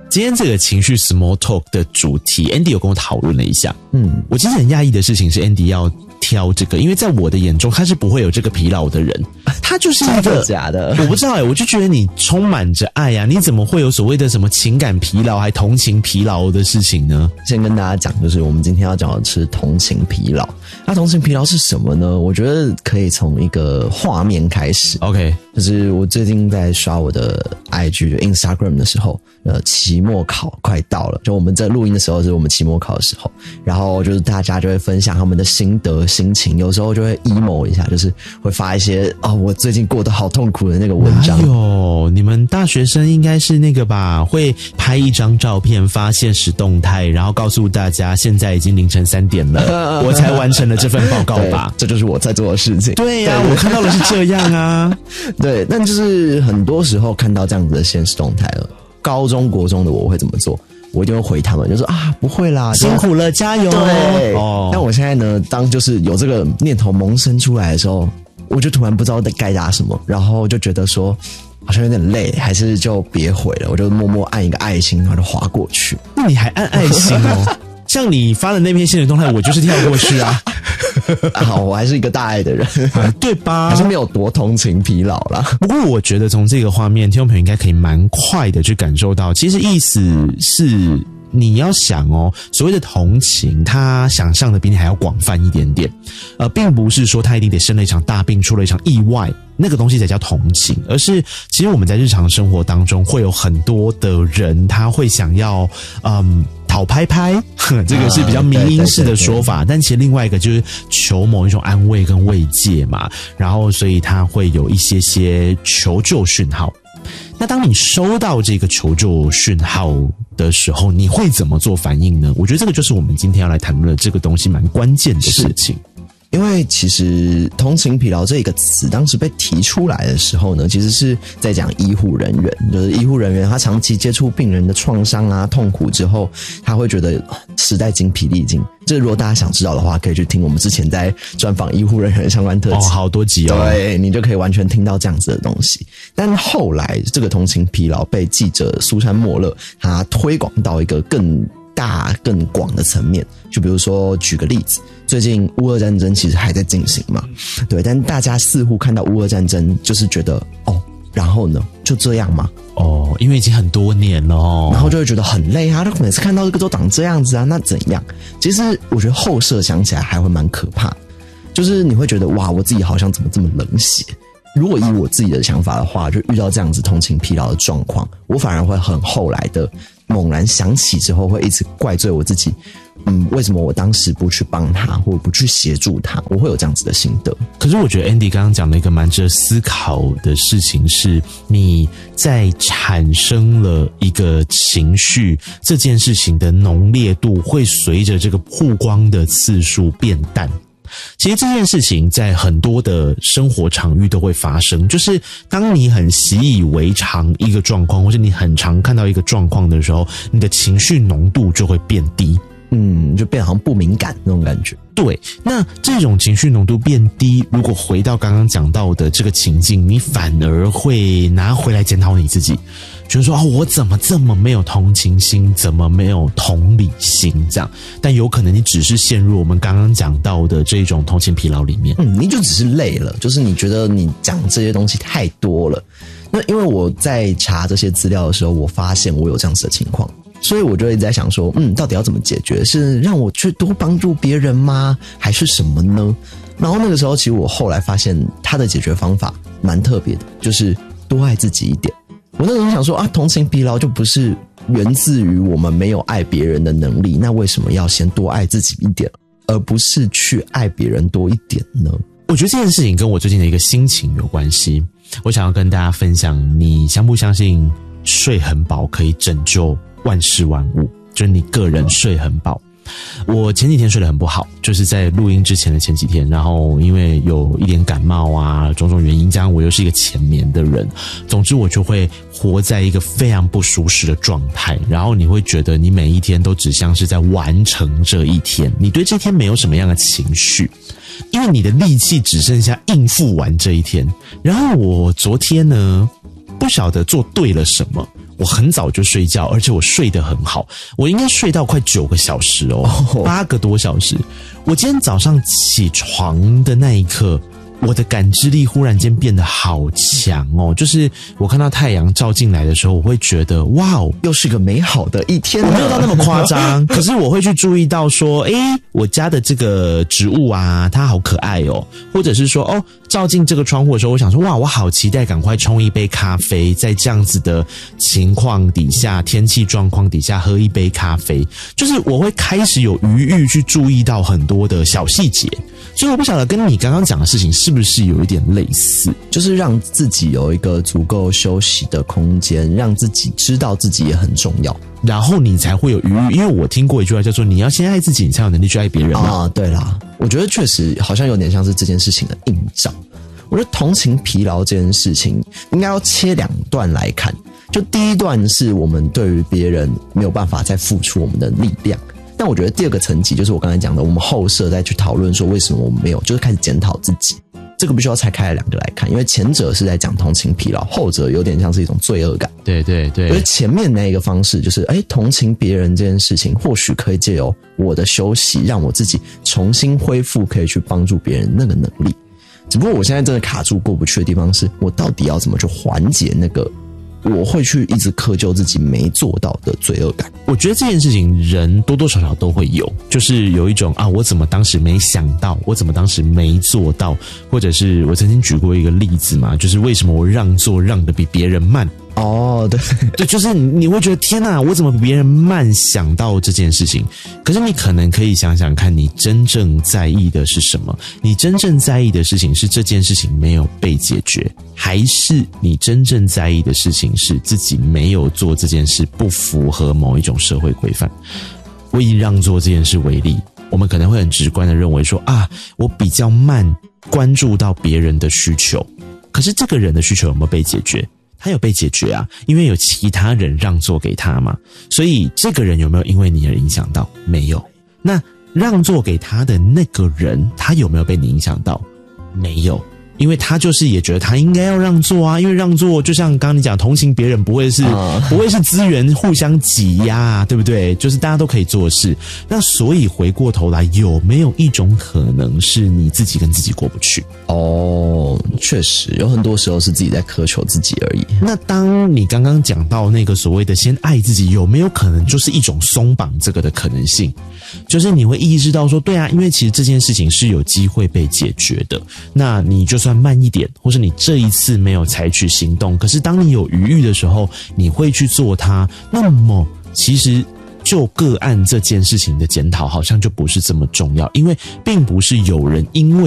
今天这个情绪 small talk 的主题 Andy 有跟我讨论了一下，我其实很讶异的事情是 Andy 要挑这个，因为在我的眼中他是不会有这个疲劳的人，他就是一个假的， 我不知道我就觉得你充满着爱啊，你怎么会有所谓的什么情感疲劳还同情疲劳的事情呢？ 先跟大家讲，就是我们今天要讲的是同情疲劳。那同情疲劳是什么呢？我觉得可以从一个画面开始。 OK， 就是我最近在刷我的 IG 就 Instagram 的时候，期末考快到了，就我们在录音的时候是我们期末考的时候，然后就是大家就会分享他们的心得心情，有时候就会 emo 一下，就是会发一些我最近过得好痛苦的那个文章。 哎呦，你们大学生应该是那个吧，会拍一张照片发现实动态，然后告诉大家现在已经凌晨3点了我才完成了这份报告吧。 这就是我在做的事情。 对呀，我看到的是这样啊。 对，但就是很多时候看到这样子的现实动态了，高中国中的我会怎么做？我一定会回他们，就说不会啦， 辛苦了，加油。 对，但我现在呢，当就是有这个念头萌生出来的时候，我就突然不知道该答什么，然后就觉得说好像有点累，还是就别回了，我就默默按一个爱心，然后就滑过去。 那你还按爱心哦？像你发的那篇现实动态，我就是跳过去啊。 好，我还是一个大爱的人， 对吧？ 还是没有多同情疲劳啦。 不过我觉得从这个画面，听众朋友应该可以蛮快的去感受到，其实意思是你要想所谓的同情，他想象的比你还要广泛一点点。并不是说他一定得生了一场大病，出了一场意外，那个东西才叫同情，而是其实我们在日常生活当中会有很多的人，他会想要讨拍拍，这个是比较民音式的说法，但其实另外一个就是求某一种安慰跟慰藉嘛，然后所以他会有一些求救讯号。那当你收到这个求救讯号的时候，你会怎么做反应呢？我觉得这个就是我们今天要来谈论的这个东西蛮关键的事情。 因为其实同情疲劳这个词当时被提出来的时候呢，其实是在讲医护人员，就是医护人员他长期接触病人的创伤啊痛苦之后，他会觉得时代精疲力尽。这如果大家想知道的话，可以去听我们之前在专访医护人员相关特辑， 好多集对，你就可以完全听到这样子的东西。但后来这个同情疲劳被记者苏珊莫勒他推广到一个更大更广的层面，就比如说举个例子，最近乌俄战争其实还在进行嘛，对，但大家似乎看到乌俄战争就是觉得然后呢就这样吗？ 因为已经很多年了然后就会觉得很累啊，每次看到这个都长这样子啊，那怎样？其实我觉得后设想起来还会蛮可怕，就是你会觉得哇，我自己好像怎么这么冷血。如果以我自己的想法的话，就遇到这样子同情疲劳的状况，我反而会很后来的猛然想起之后，会一直怪罪我自己，为什么我当时不去帮他，或不去协助他，我会有这样子的心得。 可是我觉得 Andy 刚刚讲了一个蛮值得思考的事情，是你在产生了一个情绪，这件事情的浓烈度会随着这个曝光的次数变淡。其实这件事情在很多的生活场域都会发生，就是当你很习以为常一个状况，或是你很常看到一个状况的时候，你的情绪浓度就会变低， 就变好像不敏感那种感觉。 对，那这种情绪浓度变低，如果回到刚刚讲到的这个情境，你反而会拿回来检讨你自己，觉得说我怎么这么没有同情心，怎么没有同理心这样。但有可能你只是陷入我们刚刚讲到的这种同情疲劳里面。 你就只是累了，就是你觉得你讲这些东西太多了。那因为我在查这些资料的时候，我发现我有这样子的情况，所以我就一直在想说，到底要怎么解决？是让我去多帮助别人吗？还是什么呢？然后那个时候，其实我后来发现他的解决方法蛮特别的，就是多爱自己一点。我那时候想说同情疲劳就不是源自于我们没有爱别人的能力，那为什么要先多爱自己一点，而不是去爱别人多一点呢？ 我觉得这件事情跟我最近的一个心情有关系。我想要跟大家分享，你相不相信睡很饱可以拯救万事万物？就是你个人睡很饱。我前几天睡得很不好，就是在录音之前的前几天，然后因为有一点感冒啊，种种原因，加上我又是一个浅眠的人，总之我就会活在一个非常不舒适的状态，然后你会觉得你每一天都只像是在完成这一天，你对这天没有什么样的情绪，因为你的力气只剩下应付完这一天。然后我昨天呢，不晓得做对了什么， 我很早就睡觉，而且我睡得很好，我应该睡到快9个小时8个多小时。我今天早上起床的那一刻，我的感知力忽然间变得好强就是我看到太阳照进来的时候，我会觉得哇哦， 又是个美好的一天。 我没有到那么夸张，可是我会去注意到说，我家的这个植物啊，它好可爱或者是说照进这个窗户的时候，我想说哇，我好期待赶快冲一杯咖啡，在这样子的情况底下，天气状况底下喝一杯咖啡，就是我会开始有余裕去注意到很多的小细节。所以我不晓得跟你刚刚讲的事情是不是有一点类似， 就是让自己有一个足够休息的空间，让自己知道自己也很重要， 然后你才会有余裕。因为我听过一句话叫做你要先爱自己，你才有能力去爱别人嘛。 对啦，我觉得确实好像有点像是这件事情的映照。我觉得同情疲劳这件事情应该要切2段来看，就第一段是我们对于别人没有办法再付出我们的力量，但我觉得第2个层级就是我刚才讲的，我们后设再去讨论说为什么我们没有，就是开始检讨自己。这个必须要拆开来2个来看，因为前者是在讲同情疲劳，后者有点像是一种罪恶感。 对对对， 而前面那一个方式就是同情别人这件事情，或许可以借由我的休息，让我自己重新恢复可以去帮助别人那个能力。只不过我现在真的卡住过不去的地方是，我到底要怎么去缓解那个我会去一直苛求自己没做到的罪恶感。 我觉得这件事情人多多少少都会有，就是有一种我怎么当时没想到，我怎么当时没做到，或者是我曾经举过一个例子嘛，就是为什么我让座让得比别人慢。对，就是你会觉得天哪，我怎么比别人慢想到这件事情？可是你可能可以想想看，你真正在意的是什么？你真正在意的事情是这件事情没有被解决，还是你真正在意的事情是自己没有做这件事不符合某一种社会规范？我以让座这件事为例，我们可能会很直观的认为说我比较慢关注到别人的需求，可是这个人的需求有没有被解决？他有被解决因为有其他人让座给他嘛，所以这个人有没有因为你而影响到？没有。那让座给他的那个人，他有没有被你影响到？没有。因为他就是也觉得他应该要让座因为让座就像刚刚你讲，同情别人不会是资源互相挤压对不对？就是大家都可以做事。那所以回过头来，有没有一种可能是你自己跟自己过不去？ 确实有很多时候是自己在苛求自己而已。 那当你刚刚讲到那个所谓的先爱自己，有没有可能就是一种松绑这个的可能性？就是你会意识到说，对因为其实这件事情是有机会被解决的，那你就算慢一点，或是你这一次没有采取行动，可是当你有余裕的时候，你会去做它，那么其实就个案这件事情的检讨好像就不是这么重要，因为并不是有人因为